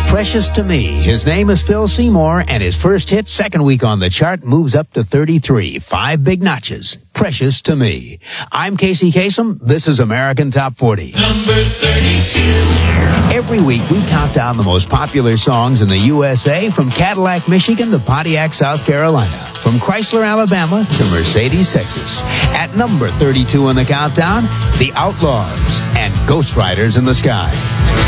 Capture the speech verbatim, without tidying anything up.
Precious to Me. His name is Phil Seymour, and his first hit, second week on the chart, moves up to thirty-three. Five big notches. Precious to Me. I'm Casey Kasem. This is American Top forty. Number thirty-two. Every week, we count down the most popular songs in the U S A, from Cadillac, Michigan to Pontiac, South Carolina. From Chrysler, Alabama to Mercedes, Texas. At number thirty-two on the countdown, The Outlaws and Ghost Riders in the Sky.